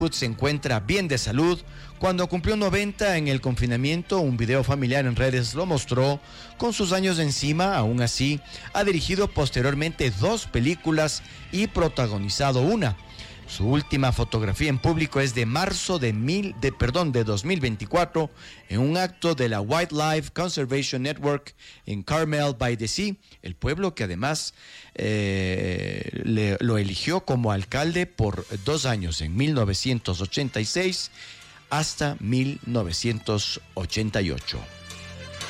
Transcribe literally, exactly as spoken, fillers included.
se encuentra bien de salud. Cuando cumplió noventa en el confinamiento, un video familiar en redes lo mostró con sus años encima. Aún así, ha dirigido posteriormente dos películas y protagonizado una. Su última fotografía en público es de marzo de, mil, de, perdón, de dos mil veinticuatro en un acto de la Wildlife Conservation Network en Carmel by the Sea, el pueblo que además eh, le, lo eligió como alcalde por dos años, en mil novecientos ochenta y seis hasta mil novecientos ochenta y ocho.